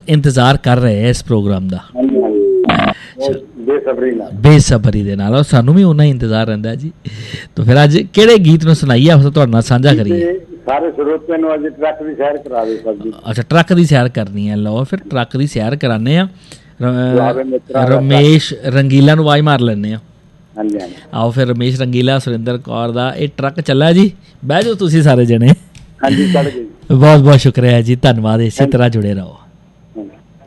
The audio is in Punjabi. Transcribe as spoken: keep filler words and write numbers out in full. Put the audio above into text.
ਇੰਤਜ਼ਾਰ ਕਰ ਰਹੇ ਹੈ ਇਸ ਪ੍ਰੋਗਰਾਮ ਦਾ ਬੇਸਬਰੀ ਦੇ ਨਾਲ, ਸਾਨੂੰ ਵੀ ਉਹਨਾਂ ਹੀ ਇੰਤਜ਼ਾਰ ਰਹਿੰਦਾ ਜੀ। ਤਾਂ ਫਿਰ ਅੱਜ ਕਿਹੜੇ ਗੀਤ ਨੂੰ ਸੁਣਾਈਏ, ਤੁਹਾਡੇ ਨਾਲ ਸਾਂਝਾ ਕਰੀਏ? ਸਾਰੇ ਸਰੋਤਿਆਂ ਨੂੰ ਅੱਜ ਟਰੱਕ ਦੀ ਸੈਰ ਕਰਾ ਦਿਓ ਸਰ ਜੀ। ਅੱਛਾ, ਟਰੱਕ ਦੀ ਸੈਰ ਕਰਨੀ ਹੈ, ਲਓ ਫਿਰ ਟਰੱਕ ਦੀ ਸੈਰ ਕਰਾਉਂਦੇ ਹਾਂ। ਰਮੇਸ਼ ਰੰਗੀਲਾ ਨੂੰ ਆਵਾਜ਼ ਮਾਰ ਲੈਂਦੇ ਹਾਂ। ਹਾਂਜੀ ਹਾਂਜੀ, ਆਓ ਫਿਰ ਰਮੇਸ਼ ਰੰਗੀਲਾ, ਸੁਰਿੰਦਰ ਕੌਰ ਦਾ ਇਹ ਟਰੱਕ ਚੱਲਾ ਜੀ, ਬਹਿ ਜਾਓ ਤੁਸੀਂ ਸਾਰੇ ਜਣੇ। ਹਾਂਜੀ, ਚੜ੍ਹ ਗਏ। ਬਹੁਤ ਬਹੁਤ ਸ਼ੁਕਰੀਆ ਜੀ, ਧੰਨਵਾਦ, ਇਸੇ ਤਰ੍ਹਾਂ ਜੁੜੇ ਰਹੋ।